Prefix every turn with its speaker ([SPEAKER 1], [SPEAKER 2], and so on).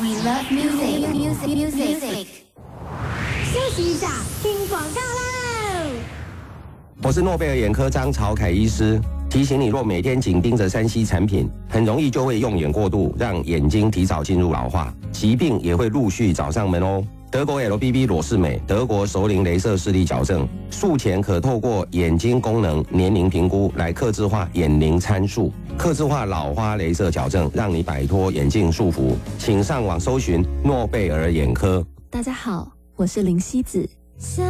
[SPEAKER 1] We love music.
[SPEAKER 2] 休息一下，听广告喽。
[SPEAKER 3] 我是诺贝尔眼科张朝凯医师，提醒你，若每天紧盯着3C 产品，很容易就会用眼过度，让眼睛提早进入老化，疾病也会陆续找上门哦。德国 LBB 裸视美，德国熟龄雷射视力矫正，术前可透过眼睛功能年龄评估来客制化眼龄参数，客制化老花雷射矫正，让你摆脱眼镜束缚。请上网搜寻诺贝尔眼科。
[SPEAKER 4] 大家好，我是林希子。